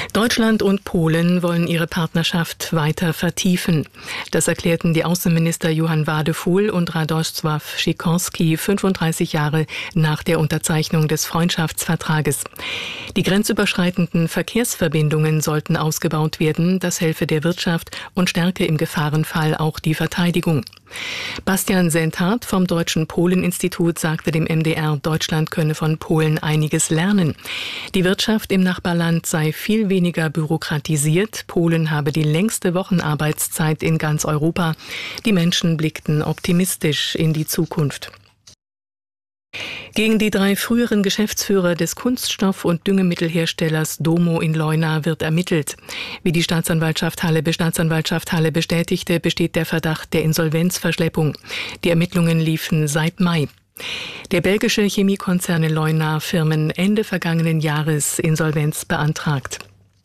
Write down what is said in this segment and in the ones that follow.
Deutschland und Polen wollen ihre Partnerschaft weiter vertiefen. Das erklärten die Außenminister Johann Wadefuhl und Radosław Sikorski 35 Jahre nach der Unterzeichnung des Freundschaftsvertrages. Die grenzüberschreitenden Verkehrsverbindungen sollten ausgebaut werden. Das helfe der Wirtschaft und stärke im Gefahrenfall auch die Verteidigung. Bastian Senthardt vom Deutschen Polen-Institut sagte dem MDR, Deutschland könne von Polen einiges lernen. Die Wirtschaft im Nachbarland sei viel weniger bürokratisiert. Polen habe die längste Wochenarbeitszeit in ganz Europa. Die Menschen blickten optimistisch in die Zukunft. Gegen die 3 früheren Geschäftsführer des Kunststoff- und Düngemittelherstellers Domo in Leuna wird ermittelt. Wie die Staatsanwaltschaft Halle bestätigte, besteht der Verdacht der Insolvenzverschleppung. Die Ermittlungen liefen seit Mai. Der belgische Chemiekonzern in Leuna Firmen Ende vergangenen Jahres Insolvenz beantragt.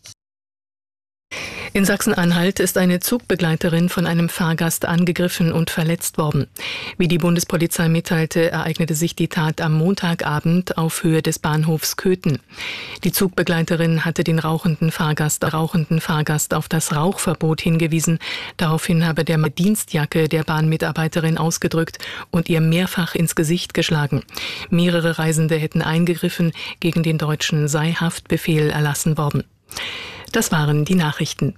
In Sachsen-Anhalt ist eine Zugbegleiterin von einem Fahrgast angegriffen und verletzt worden. Wie die Bundespolizei mitteilte, ereignete sich die Tat am Montagabend auf Höhe des Bahnhofs Köthen. Die Zugbegleiterin hatte den rauchenden Fahrgast auf das Rauchverbot hingewiesen. Daraufhin habe der Dienstjacke der Bahnmitarbeiterin ausgedrückt und ihr mehrfach ins Gesicht geschlagen. Mehrere Reisende hätten eingegriffen, gegen den Deutschen sei Haftbefehl erlassen worden. Das waren die Nachrichten.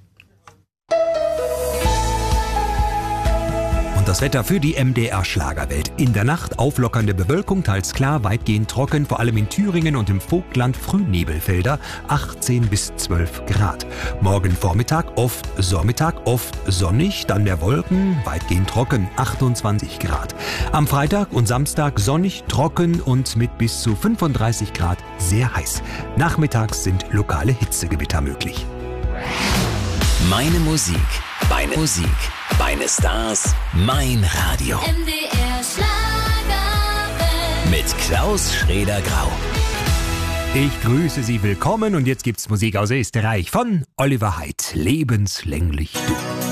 Und das Wetter für die MDR-Schlagerwelt. In der Nacht auflockernde Bewölkung, teils klar, weitgehend trocken, vor allem in Thüringen und im Vogtland Frühnebelfelder, 18 bis 12 Grad. Morgen Vormittag oft sonnig, dann der Wolken, weitgehend trocken, 28 Grad. Am Freitag und Samstag sonnig, trocken und mit bis zu 35 Grad sehr heiß. Nachmittags sind lokale Hitzegewitter möglich. Meine Musik, meine Stars, mein Radio. MDR Schlagerwelt. Mit Klaus Schraeder-Grau. Ich grüße Sie, willkommen und jetzt gibt's Musik aus Österreich von Oliver Haidt. Lebenslänglich du.